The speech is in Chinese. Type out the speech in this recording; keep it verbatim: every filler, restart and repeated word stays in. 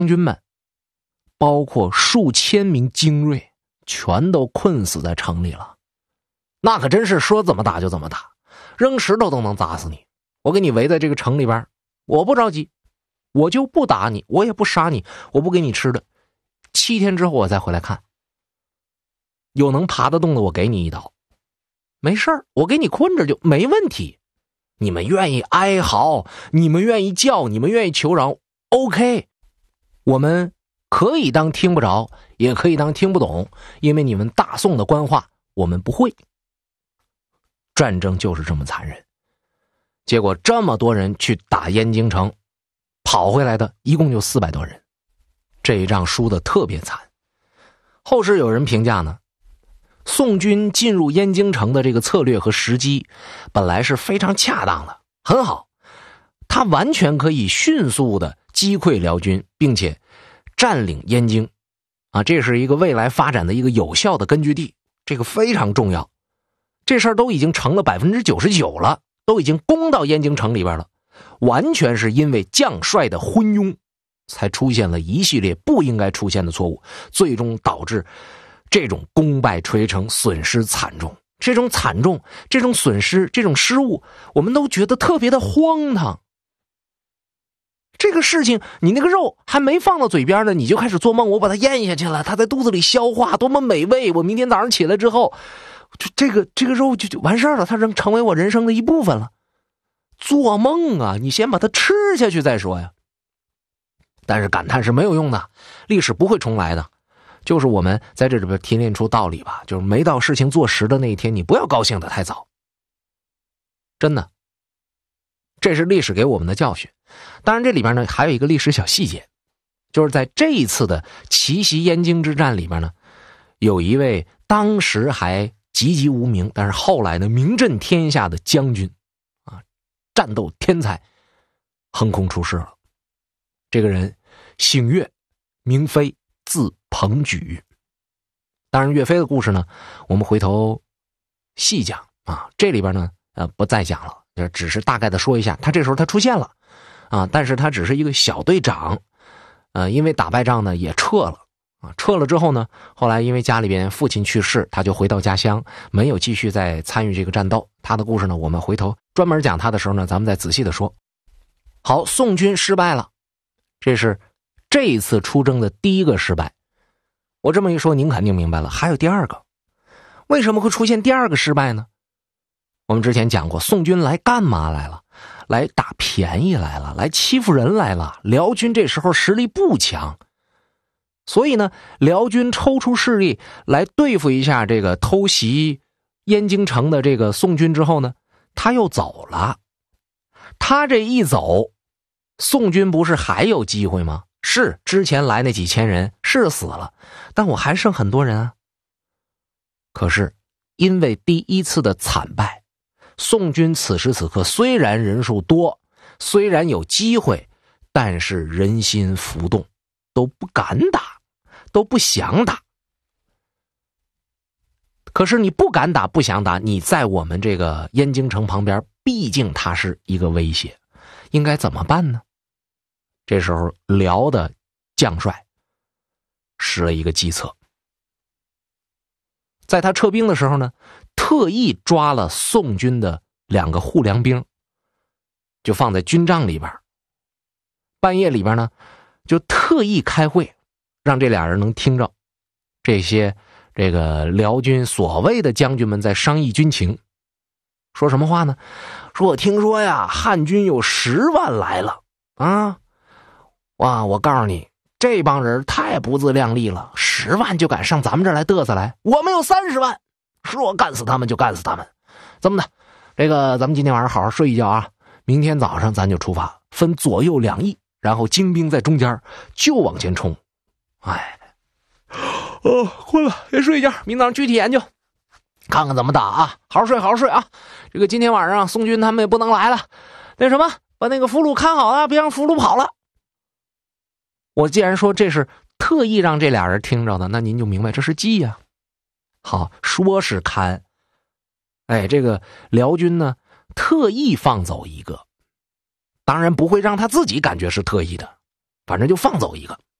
军们，包括数千名精锐，全都困死在城里了。那可真是说怎么打就怎么打，扔石头都能砸死你。我给你围在这个城里边，我不着急，我就不打你，我也不杀你，我不给你吃的，七天之后我再回来看，有能爬得动的我给你一刀，没事儿，我给你困着就没问题。你们愿意哀嚎，你们愿意叫，你们愿意求饶 OK， 我们可以当听不着，也可以当听不懂，因为你们大宋的官话我们不会。战争就是这么残忍。结果这么多人去打燕京城，跑回来的一共就四百多人，这一仗输得特别惨。后世有人评价呢，宋军进入燕京城的这个策略和时机本来是非常恰当的，很好，他完全可以迅速的击溃辽军，并且占领燕京啊，这是一个未来发展的一个有效的根据地，这个非常重要。这事儿都已经成了 百分之九十九 了，都已经攻到燕京城里边了，完全是因为将帅的昏庸才出现了一系列不应该出现的错误，最终导致这种功败垂成，损失惨重。这种惨重，这种损失，这种失误，我们都觉得特别的荒唐。这个事情你那个肉还没放到嘴边呢，你就开始做梦，我把它咽下去了，它在肚子里消化，多么美味，我明天早上起来之后就这个这个肉就就完事儿了，它能成为我人生的一部分了。做梦啊，你先把它吃下去再说呀。但是感叹是没有用的，历史不会重来的。就是我们在这里边提炼出道理吧，就是没到事情做实的那一天，你不要高兴的太早。真的，这是历史给我们的教训。当然这里边呢还有一个历史小细节，就是在这一次的奇袭燕京之战里边呢，有一位当时还籍籍无名，但是后来呢名震天下的将军啊，战斗天才横空出世了。这个人姓岳，名飞，字彭举。当然岳飞的故事呢我们回头细讲啊，这里边呢呃不再讲了，只是大概的说一下，他这时候他出现了啊，但是他只是一个小队长，呃因为打败仗呢也撤了啊，撤了之后呢，后来因为家里边父亲去世，他就回到家乡，没有继续再参与这个战斗。他的故事呢我们回头专门讲他的时候呢咱们再仔细的说。好，宋军失败了，这是这一次出征的第一个失败。我这么一说您肯定明白了，还有第二个。为什么会出现第二个失败呢？我们之前讲过，宋军来干嘛来了？来打便宜来了，来欺负人来了。辽军这时候实力不强，所以呢辽军抽出势力来对付一下这个偷袭燕京城的这个宋军之后呢，他又走了。他这一走，宋军不是还有机会吗？是，之前来那几千人是死了，但我还剩很多人啊。可是因为第一次的惨败，宋军此时此刻虽然人数多，虽然有机会，但是人心浮动，都不敢打，都不想打。可是你不敢打，不想打，你在我们这个燕京城旁边，毕竟它是一个威胁，应该怎么办呢？这时候辽的将帅使了一个计策，在他撤兵的时候呢，特意抓了宋军的两个护粮兵，就放在军帐里边。半夜里边呢，就特意开会，让这俩人能听着这些这个辽军所谓的将军们在商议军情。说什么话呢？说我听说呀，汉军有十万来了啊！哇，我告诉你，这帮人太不自量力了，十万就敢上咱们这儿来嘚瑟来，我们有三十万，说干死他们就干死他们。怎么的？这个咱们今天晚上好好睡一觉啊，明天早上咱就出发，分左右两翼，然后精兵在中间就往前冲。哎，哦，困了，先睡一觉，明早上具体研究，看看怎么打啊！好好睡，好好睡啊！这个今天晚上宋军他们也不能来了，那什么，把那个俘虏看好了，别让俘虏跑了。我既然说这是特意让这俩人听着的，那您就明白这是计呀。好，说是看，哎，这个辽军呢特意放走一个，当然不会让他自己感觉是特意的， 反正就放走一个。